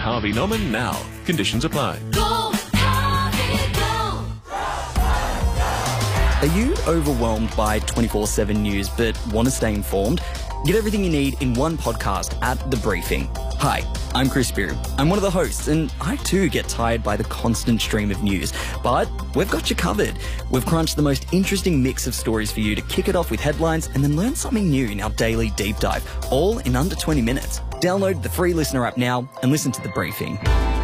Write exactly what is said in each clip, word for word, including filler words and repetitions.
Harvey Norman now. Conditions apply. Go, Harvey, go. Are you overwhelmed by twenty-four seven news but want to stay informed? Get everything you need in one podcast at The Briefing. Hi, I'm Chris Spear. I'm one of the hosts, and I too get tired by the constant stream of news. But we've got you covered. We've crunched the most interesting mix of stories for you to kick it off with headlines and then learn something new in our daily deep dive, all in under twenty minutes. Download the free Listener app now and listen to The Briefing.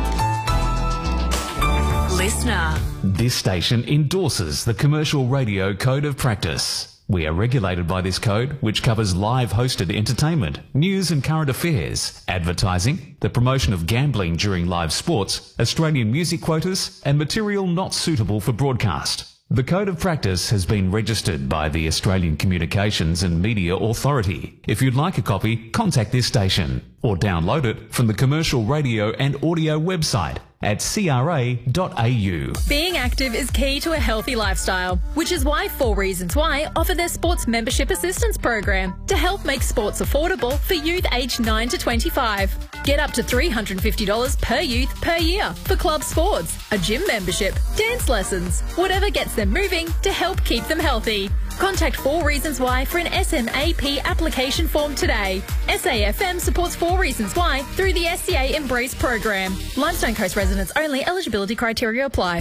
Listener. This station endorses the Commercial Radio Code of Practice. We are regulated by this code, which covers live hosted entertainment, news and current affairs, advertising, the promotion of gambling during live sports, Australian music quotas, and material not suitable for broadcast. The Code of Practice has been registered by the Australian Communications and Media Authority. If you'd like a copy, contact this station or download it from the Commercial Radio and Audio website at c r a dot a u. Being active is key to a healthy lifestyle, which is why Four Reasons Why offer their Sports Membership Assistance Program to help make sports affordable for youth aged nine to twenty-five. Get up to three hundred fifty dollars per youth per year for club sports, a gym membership, dance lessons, whatever gets them moving to help keep them healthy. Contact Four Reasons Why for an S M A P application form today. S A F M supports Four Reasons Why through the S C A Embrace program. Limestone Coast residents only. Eligibility criteria apply.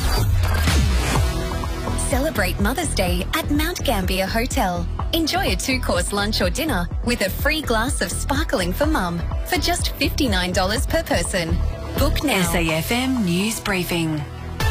Celebrate Mother's Day at Mount Gambier Hotel. Enjoy a two-course lunch or dinner with a free glass of sparkling for mum for just fifty-nine dollars per person. Book now. S A F M News Briefing.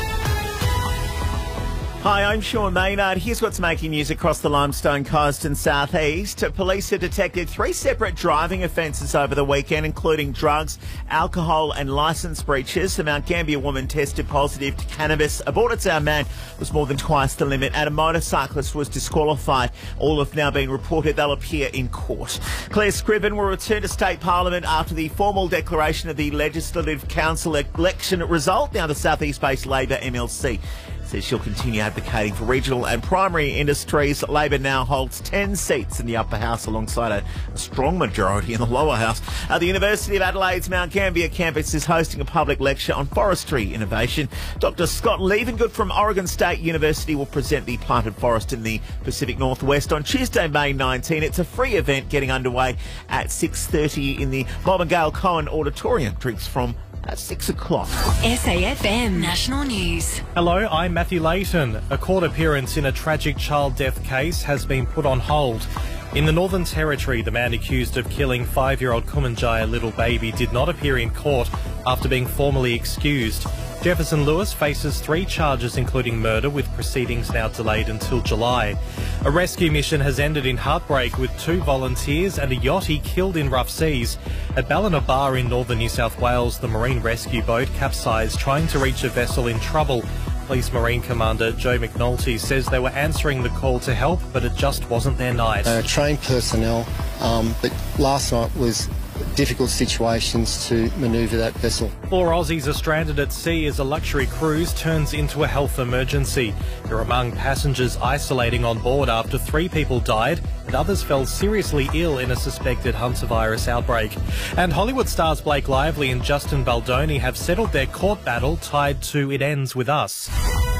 Hi, I'm Sean Maynard. Here's what's making news across the Limestone Coast and South East. Police have detected three separate driving offences over the weekend, including drugs, alcohol and licence breaches. The Mount Gambier woman tested positive to cannabis. A Bordertown man was more than twice the limit, and a motorcyclist was disqualified. All have now been reported. They'll appear in court. Claire Scriven will return to State Parliament after the formal declaration of the Legislative Council election result. Now the South East-based Labor M L C says she'll continue advocating for regional and primary industries. Labor now holds ten seats in the upper house alongside a, a strong majority in the lower house. Uh, the University of Adelaide's Mount Gambier campus is hosting a public lecture on forestry innovation. Doctor Scott Levengood from Oregon State University will present the planted forest in the Pacific Northwest on Tuesday, May nineteenth. It's a free event getting underway at six thirty in the Bob and Gail Cohen Auditorium. Drinks from at six o'clock. S A F M National News. Hello, I'm Matthew Layton. A court appearance in a tragic child death case has been put on hold. In the Northern Territory, the man accused of killing five-year-old Kumanjaya little baby did not appear in court after being formally excused. Jefferson Lewis faces three charges including murder, with proceedings now delayed until July. A rescue mission has ended in heartbreak with two volunteers and a yachty killed in rough seas. At Ballina Bar in northern New South Wales, the marine rescue boat capsized trying to reach a vessel in trouble. Police Marine Commander Joe McNulty says they were answering the call to help, but it just wasn't their night. Uh, trained personnel, um, but last night was difficult situations to manoeuvre that vessel. Four Aussies are stranded at sea as a luxury cruise turns into a health emergency. They're among passengers isolating on board after three people died and others fell seriously ill in a suspected hantavirus outbreak. And Hollywood stars Blake Lively and Justin Baldoni have settled their court battle tied to It Ends With Us.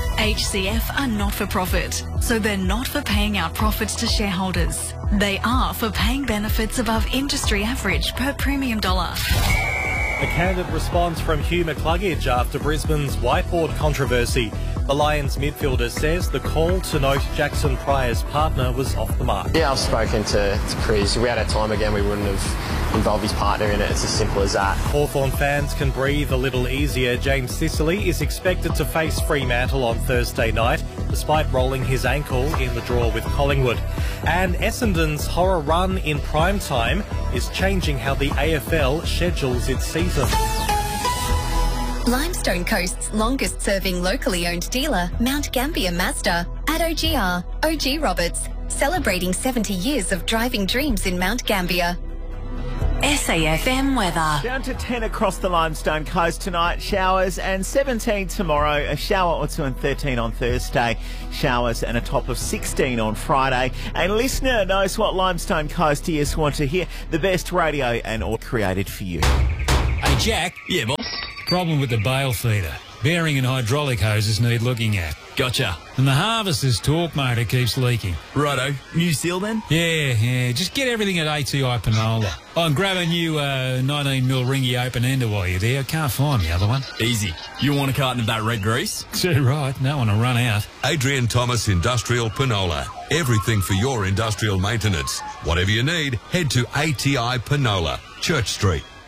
H C F are not for profit, so they're not for paying out profits to shareholders. They are for paying benefits above industry average per premium dollar. A candid response from Hugh McCluggage after Brisbane's whiteboard controversy. The Lions midfielder says the call to note Jackson Pryor's partner was off the mark. Yeah, I've spoken to, to Chris. If we had our time again, we wouldn't have involved his partner in it. It's as simple as that. Hawthorn fans can breathe a little easier. James Sicily is expected to face Fremantle on Thursday night, despite rolling his ankle in the draw with Collingwood. And Essendon's horror run in prime time is changing how the A F L schedules its season. Limestone Coast's longest-serving locally owned dealer, Mount Gambier Mazda, at O G R, O G Roberts, celebrating seventy years of driving dreams in Mount Gambier. S A F M weather. Down to ten across the Limestone Coast tonight, showers, and seventeen tomorrow, a shower or two, and thirteen on Thursday, showers and a top of sixteen on Friday. And listener knows what Limestone Coastiers want to hear, the best radio and all created for you. Hey Jack. Yeah, boss. Problem with the bale feeder. Bearing and hydraulic hoses need looking at. Gotcha. And the harvester's torque motor keeps leaking. Righto. New seal then? Yeah, yeah. Just get everything at A T I Panola. Oh, and grab a new uh, nineteen mil ringy open ender while you're there. Can't find the other one. Easy. You want a carton of that red grease? Too right. Don't want to run out. Adrian Thomas Industrial Panola. Everything for your industrial maintenance. Whatever you need, head to A T I Panola, Church Street.